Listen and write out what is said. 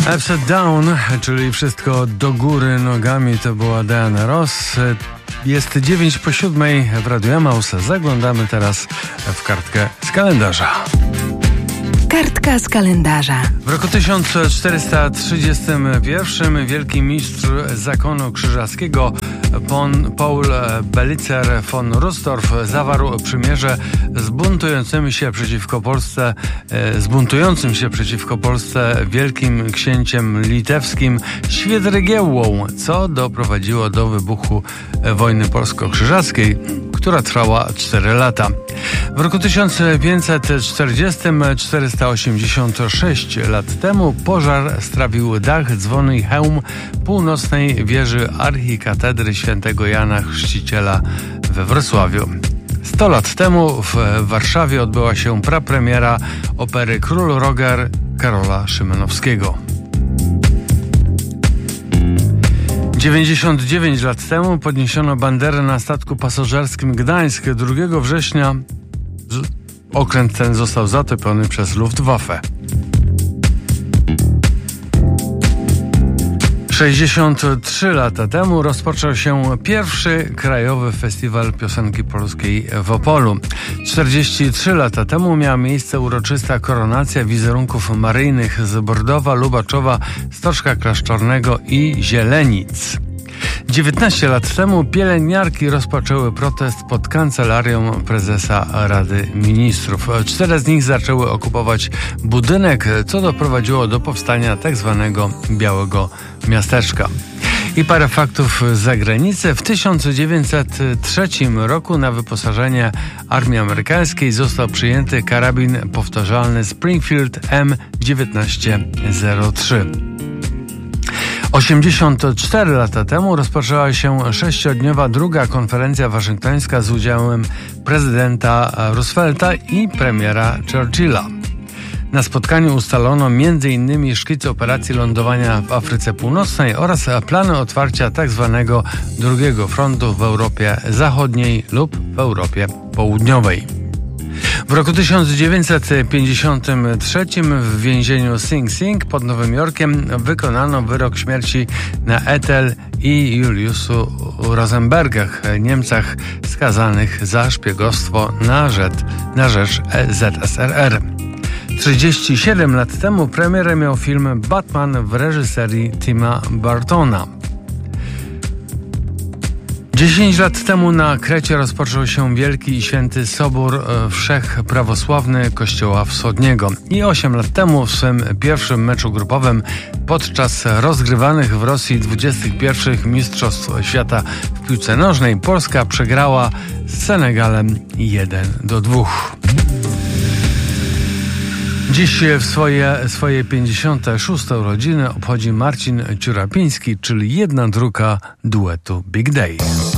Upside Down, czyli wszystko do góry nogami, to była Diana Ross. Jest 6:09 w Radiu Emaus. Zaglądamy teraz w kartkę z kalendarza. Kartka z kalendarza. W roku 1431 wielki mistrz zakonu krzyżackiego Paul Belitzer von Rustorf zawarł przymierze z buntującym się przeciwko Polsce wielkim księciem litewskim Świedragiełłą, co doprowadziło do wybuchu wojny polsko-krzyżackiej, która trwała 4 lata. W roku 1540, 486 lat temu, pożar strawił dach, dzwony i hełm północnej wieży archikatedry świętego Jana Chrzciciela we Wrocławiu. 100 lat temu w Warszawie odbyła się prapremiera opery Król Roger Karola Szymanowskiego. 99 lat temu podniesiono banderę na statku pasażerskim Gdańsk. 2 września okręt ten został zatopiony przez Luftwaffe. 63 lata temu rozpoczął się pierwszy krajowy festiwal piosenki polskiej w Opolu. 43 lata temu miała miejsce uroczysta koronacja wizerunków maryjnych z Bordowa, Lubaczowa, Stoczka Klasztornego i Zielenic. 19 lat temu pielęgniarki rozpoczęły protest pod kancelarią prezesa Rady Ministrów. 4 z nich zaczęły okupować budynek, co doprowadziło do powstania tzw. Białego Miasteczka. I parę faktów z zagranicy. W 1903 roku na wyposażenie armii amerykańskiej został przyjęty karabin powtarzalny Springfield M1903. 84 lata temu rozpoczęła się 6-dniowa druga konferencja waszyngtońska z udziałem prezydenta Roosevelta i premiera Churchilla. Na spotkaniu ustalono m.in. szkic operacji lądowania w Afryce Północnej oraz plany otwarcia tzw. drugiego frontu w Europie Zachodniej lub w Europie Południowej. W roku 1953 w więzieniu Sing Sing pod Nowym Jorkiem wykonano wyrok śmierci na Ethel i Juliusu Rosenbergach, Niemcach skazanych za szpiegostwo na rzecz ZSRR. 37 lat temu premierę miał film Batman w reżyserii Tima Burtona. 10 lat temu na Krecie rozpoczął się Wielki i Święty Sobór Wszechprawosławny Kościoła Wschodniego. I 8 lat temu w swym pierwszym meczu grupowym podczas rozgrywanych w Rosji 21. Mistrzostw Świata w piłce nożnej Polska przegrała z Senegalem 1-2. Dziś w swoje 56. urodziny obchodzi Marcin Ciurapiński, czyli 1/2 duetu Big Day.